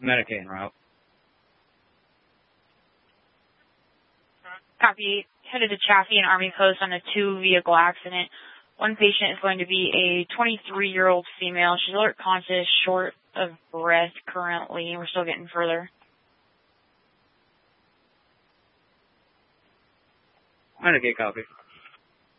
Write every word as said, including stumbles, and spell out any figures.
Medicaid route. Copy. Headed to Chaffee and Army Post on a two-vehicle accident. One patient is going to be a twenty-three-year-old female. She's alert conscious, short of breath currently. We're still getting further. Medicaid copy.